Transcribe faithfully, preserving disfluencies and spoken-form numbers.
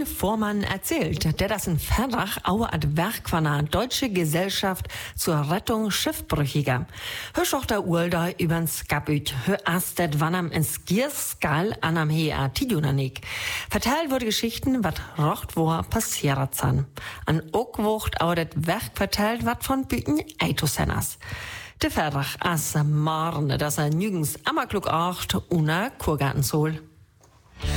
Koen Vormann erzählt, der das in Verrach auch ad Werk von einer Deutsche Gesellschaft zur Rettung Schiffbrüchiger. Hörschochter Urda überns Gabüt, hör astet wannam in Skierskal anam hea Tidunanik. Verteilt wurde Geschichten, wat rocht wo passiert san. An Okwucht auch det Werk verteilt, wat von Büten Eitosenas. De Verrach as Marne, dass er nügens ammerklug acht una Kurgarten soll.